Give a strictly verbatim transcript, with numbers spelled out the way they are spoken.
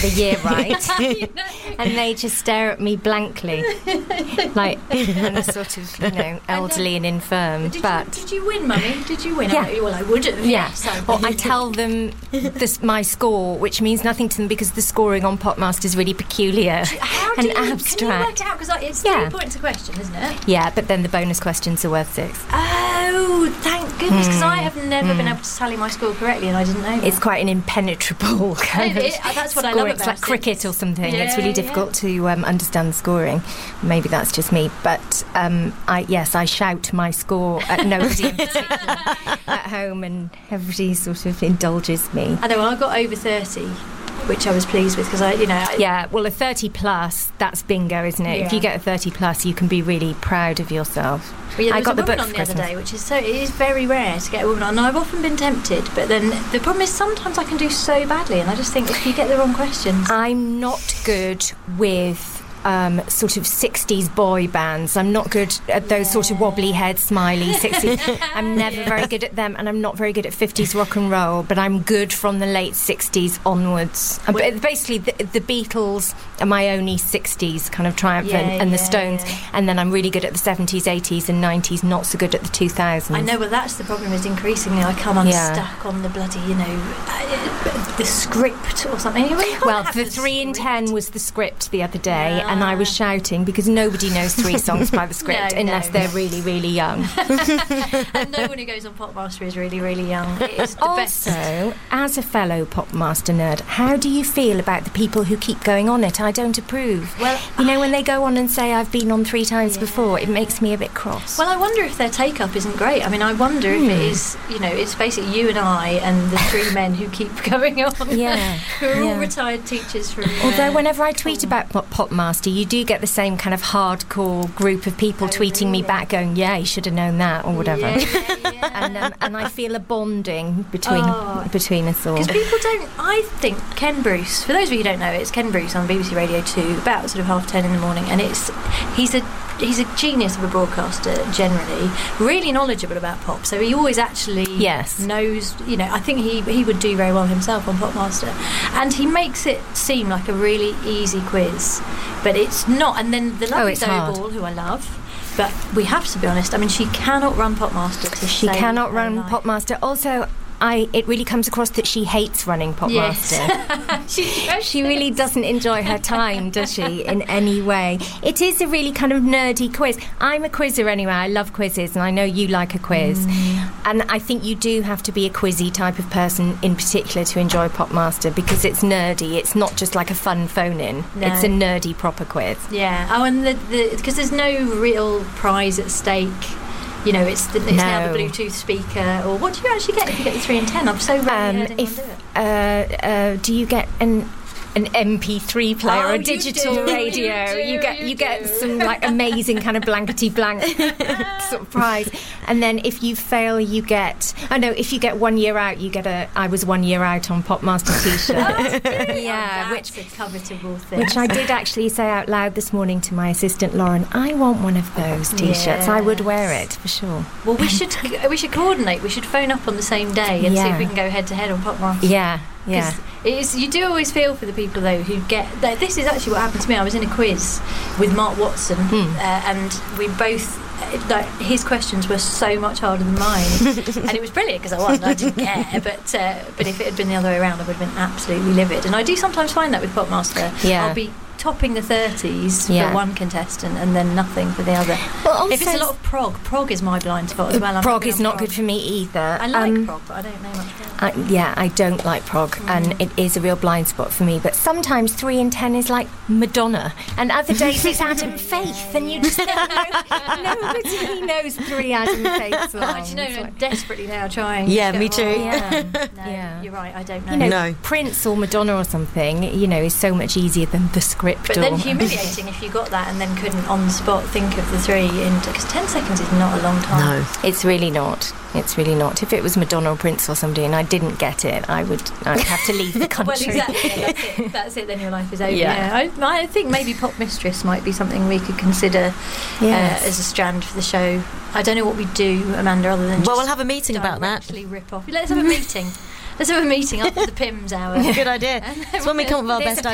the year right. And they just stare at me blankly, like I'm sort of, you know, elderly and, and infirm. Did but you, did you win, Mummy? Did you win? Yeah. Well, I would have. Yeah. So. Or I tell them this, my score, which means nothing to them because the scoring on Popmaster is really peculiar How and do you, abstract. Can you work it out? Because it's Yeah. three points a question, isn't it? Yeah, but then the bonus questions are worth six. Oh, thank goodness, because Mm. I have never Mm. been able to tally my score correctly, and I didn't know that. It's quite an impenetrable kind It- of it- that's what I scoring. love It's about like it. cricket or something. Yeah, it's really difficult to um, understand the scoring. Maybe that's just me. But um, I yes, I shout my score at nobody in particular at home, and everybody sort of indulges me. I know, well, I got over thirty, which I was pleased with, because I, you know... I, Yeah, well, a thirty plus, that's bingo, isn't it? Yeah. If you get a thirty plus, you can be really proud of yourself. Well, yeah, there I was got a the woman book on for the other Christmas. day, which is so... It is very rare to get a woman on, and I've often been tempted, but then the problem is sometimes I can do so badly, and I just think if you get the wrong questions... I'm not good with um, sort of sixties boy bands. I'm not good at those Yeah. sort of wobbly head, smiley sixties. I'm never Yeah. very good at them, and I'm not very good at fifties rock and roll, but I'm good from the late sixties onwards. Uh, Well- but basically, the, the Beatles are my only sixties kind of triumph, Yeah, and, and the yeah, Stones, yeah. and then I'm really good at the seventies, eighties and nineties, not so good at the two thousands. I know, but that's the problem, is increasingly I come Yeah. unstuck on the bloody, you know, uh, the script or something. Well, you can't Well, have the the three in script. ten was the script the other day, Ah. and I was shouting because nobody knows three songs by the script No, unless no, they're no. really, really young. And no one who goes on Popmaster is really, really young. It's the best. Also, as a fellow Popmaster nerd, how do you feel about the people who keep going on it? I don't approve. Well, You know, when they go on and say, I've been on three times Yeah. before, it makes me a bit cross. Well, I wonder if their take-up isn't great. I mean, I wonder if it Hmm. is, you know, it's basically you and I and the three men who keep going on. Yeah, Who are all yeah. retired teachers from... Although uh, whenever I tweet Cool. about Pop- Popmaster, you do get the same kind of hardcore group of people Oh, tweeting me really? back going, yeah, you should have known that, or whatever. Yeah, yeah, yeah. and um, and I feel a bonding between Oh. between us all. Because people don't... I think Ken Bruce, for those of you who don't know, it's Ken Bruce on B B C Radio two, about sort of half ten in the morning, and it's he's a he's a genius of a broadcaster, generally, really knowledgeable about pop, so he always actually Yes. knows, you know, I think he, he would do very well himself on Popmaster, and he makes it seem like a really easy quiz, but it's not. And then the lovely it's Zoe hard. Ball, who I love, but we have to be honest, I mean, she cannot run Popmaster to She save cannot her run life. Popmaster. Also, I it really comes across that she hates running Popmaster. Yes. she, She really doesn't enjoy her time, does she, in any way? It is a really kind of nerdy quiz. I'm a quizzer anyway. I love quizzes, and I know you like a quiz. Mm. And I think you do have to be a quizzy type of person in particular to enjoy Popmaster, because it's nerdy. It's not just like a fun phone-in. No. It's a nerdy proper quiz. Yeah. Oh, and the because there's no real prize at stake. You know, it's, the, it's now the No. Bluetooth speaker, or what do you actually get if you get the three and ten? I've so rarely Um, heard anyone if do it. uh, uh, do you get an an M P three player, Oh, a you digital do, radio? you do, get you you get do. some like amazing kind of blankety blank sort of prize. And then if you fail, you get oh no, if you get one year out, you get a I was one year out on Popmaster t-shirt. Yeah, Oh, which that's a covetable thing. which I did actually say out loud this morning to my assistant Lauren. I want one of those t-shirts. I would wear it for sure. Well, we should we should coordinate. We should phone up on the same day and see Yeah. if we can go head to head on Popmaster. Yeah, yeah. 'Cause it is, you do always feel for the people though who get. th- This is actually what happened to me. I was in a quiz with Mark Watson, Hmm. uh, and we both. uh, Like his questions were so much harder than mine, and it was brilliant because I won. I didn't care, but uh, but if it had been the other way around, I would have been absolutely livid. And I do sometimes find that with Popmaster. Yeah. I'll be topping the thirties Yeah. for one contestant and then nothing for the other. Well, If it's a also- lot of prog, prog is my blind spot as well. I'm prog big is on not prog. good for me either. I like Um, prog, but I don't know much about it. I, yeah, I don't like prog, and it is a real blind spot for me. But sometimes three in ten is like Madonna, and other days it's Adam Faith, and you just don't know. Nobody really knows three Adam Faith songs. Oh, do you know, It's I'm like- desperately now trying. Yeah, to me go, too. oh, Yeah. No, Yeah. you're right. I don't know. you know, No. Prince or Madonna or something, you know, is so much easier than the script. But or, then humiliating if you got that and then couldn't on the spot think of the three. Because ten seconds is not a long time. No. It's really not. It's really not. If it was Madonna or Prince or somebody and I didn't get it, I would I'd have to leave the country. Well, exactly. Yeah, that's it. That's it. Then your life is over. Yeah. Yeah. I, I think maybe Pop Mistress might be something we could consider Yes. uh, as a strand for the show. I don't know what we do, Amanda, other than Well, just we'll have a meeting about that. directly rip off. Let's have a meeting. Let's have a meeting after the P I Ms hour. Good idea. It's when we come up with our There's best a